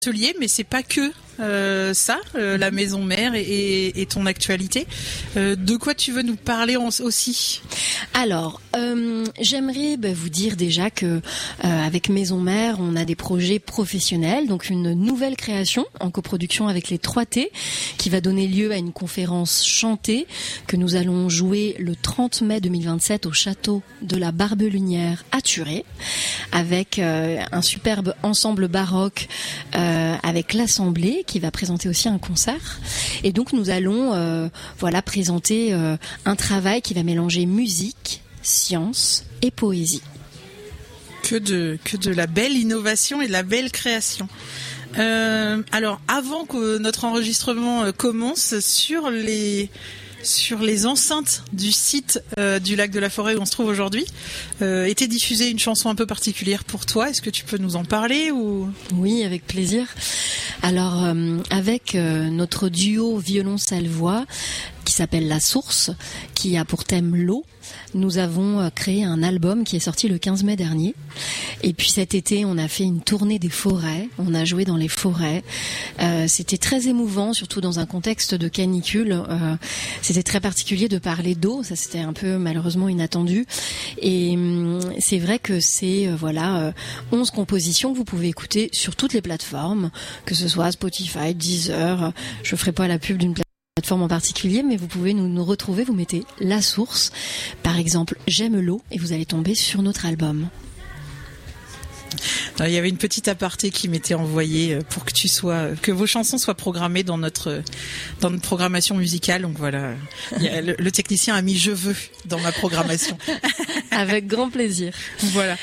atelier, mais c'est pas que la maison mère et ton actualité. De quoi tu veux nous parler aussi ? Alors, j'aimerais vous dire déjà que avec Maison Mère, on a des projets professionnels, donc une nouvelle création en coproduction avec les 3T qui va donner lieu à une conférence chantée que nous allons jouer le 30 mai 2027 au château de la Barbelunière à Thurey, avec un superbe ensemble baroque avec l'Assemblée qui va présenter aussi un concert. Et donc nous allons présenter un travail qui va mélanger musique, science et poésie. Que de la belle innovation et de la belle création. Alors, avant que notre enregistrement commence, sur les enceintes du site du Lac de la Forêt où on se trouve aujourd'hui, était diffusée une chanson un peu particulière pour toi. Est-ce que tu peux nous en parler ou... Oui, avec plaisir. Alors, avec notre duo violoncelle-voix qui s'appelle La Source, qui a pour thème l'eau, nous avons créé un album qui est sorti le 15 mai dernier. Et puis cet été, on a fait une tournée des forêts. On a joué dans les forêts. C'était très émouvant, surtout dans un contexte de canicule. C'était très particulier de parler d'eau. Ça, c'était un peu malheureusement inattendu. Et c'est vrai que c'est 11 compositions que vous pouvez écouter sur toutes les plateformes, que ce soit Spotify, Deezer. Je ferai pas la pub d'une plateforme en particulier, mais vous pouvez nous retrouver. Vous mettez La Source, par exemple J'aime l'eau, et vous allez tomber sur notre album. Alors, il y avait une petite aparté qui m'était envoyée pour que vos chansons soient programmées dans notre programmation musicale. Donc voilà, le technicien a mis je veux dans ma programmation. Avec grand plaisir. Voilà.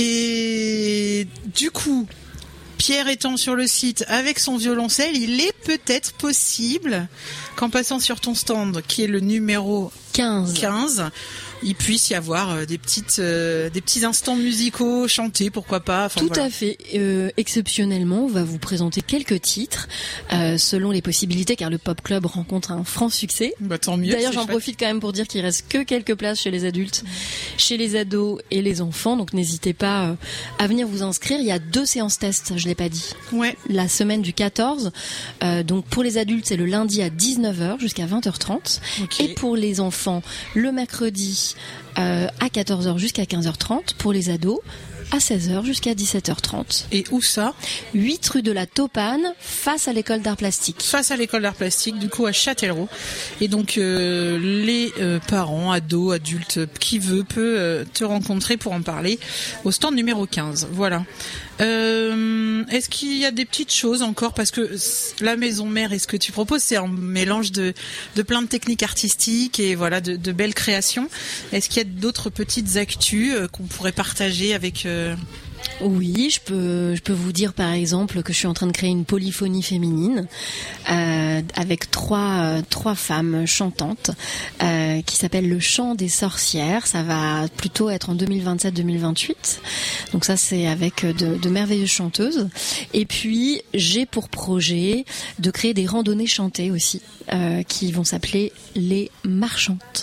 Et du coup, Pierre étant sur le site avec son violoncelle, il est peut-être possible qu'en passant sur ton stand, qui est le numéro 15, il puisse y avoir des petits instants musicaux chantés, pourquoi pas. Tout à fait. Exceptionnellement, on va vous présenter quelques titres selon les possibilités, car le Pop Club rencontre un franc succès. Tant mieux. D'ailleurs, j'en profite quand même pour dire qu'il reste que quelques places chez les adultes, chez les ados et les enfants. Donc n'hésitez pas à venir vous inscrire. Il y a 2 séances tests, je l'ai pas dit. Ouais. La semaine du 14. Donc pour les adultes, c'est le lundi à 19h jusqu'à 20h30. Okay. Et pour les enfants, le mercredi à 14h jusqu'à 15h30, pour les ados à 16h jusqu'à 17h30. Et où ça ? 8 rue de la Taupane, face à l'école d'art plastique. Face à l'école d'art plastique, du coup à Châtellerault. Et donc les parents, ados, adultes, qui veut peut te rencontrer pour en parler au stand numéro 15. Voilà. Est-ce qu'il y a des petites choses encore, parce que la maison mère, et ce que tu proposes, c'est un mélange de plein de techniques artistiques et voilà de belles créations. Est-ce qu'il y a d'autres petites actus qu'on pourrait partager avec Oui, je peux vous dire par exemple que je suis en train de créer une polyphonie féminine avec trois femmes chantantes qui s'appelle le chant des sorcières. Ça va plutôt être en 2027-2028. Donc ça, c'est avec de merveilleuses chanteuses. Et puis j'ai pour projet de créer des randonnées chantées aussi qui vont s'appeler les marchantes.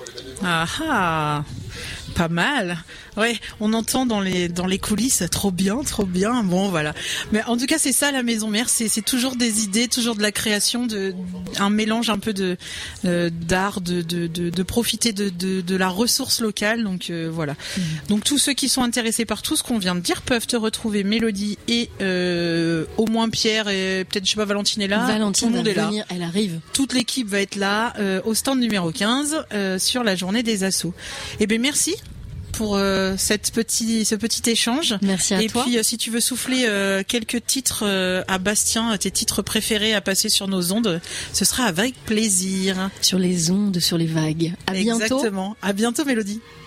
Ah, pas mal. Ouais, on entend dans les coulisses, trop bien. Bon, voilà. Mais en tout cas, c'est ça la maison mère, c'est toujours des idées, toujours de la création, un mélange un peu d'art, de profiter de la ressource locale. Donc voilà. Donc tous ceux qui sont intéressés par tout ce qu'on vient de dire peuvent te retrouver, Mélodie et au moins Pierre et peut-être Valentine est là. Valentine tout le monde est là. Elle arrive. Toute l'équipe va être là au stand numéro 15 sur la journée des assos. Eh bien merci pour ce petit échange. Merci à toi. Et puis si tu veux souffler quelques titres à Bastien, tes titres préférés à passer sur nos ondes, ce sera avec plaisir. Sur les ondes, sur les vagues. À bientôt. Exactement. À bientôt, Mélodie.